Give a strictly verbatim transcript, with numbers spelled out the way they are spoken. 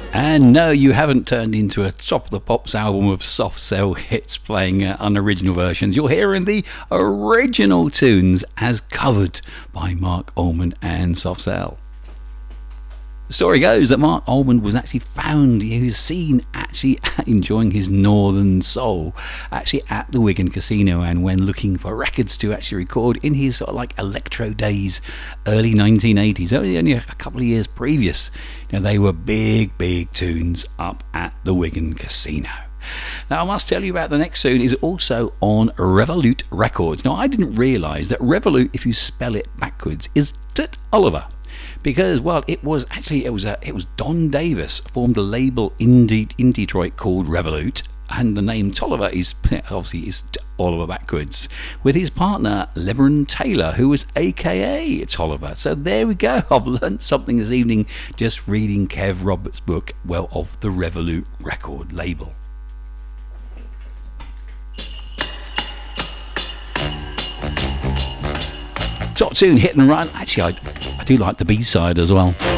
And no, you haven't turned into a Top of the Pops album of soft cell hits playing uh, unoriginal versions. You're hearing the original tunes as covered by Mark Almond and Soft Cell. The story goes that Mark Almond was actually found, he was seen actually enjoying his northern soul actually at the Wigan Casino, and when looking for records to actually record in his sort of like electro days, early nineteen eighties, only, only a couple of years previous, you know, they were big, big tunes up at the Wigan Casino. Now, I must tell you about the next tune is also on Revolute Records. Now, I didn't realise that Revolute, if you spell it backwards, is Tit Oliver. Because, well, it was actually it was a, it was Don Davis formed a label in, De- in Detroit called Revolute, and the name Tolliver is obviously is Oliver backwards, with his partner Lebanon Taylor, who was A K A Tolliver. So there we go. I've learnt something this evening just reading Kev Roberts' book, well, of the Revolute record label. Top tune, Hit and Run. Actually, I, I do like the B-side as well.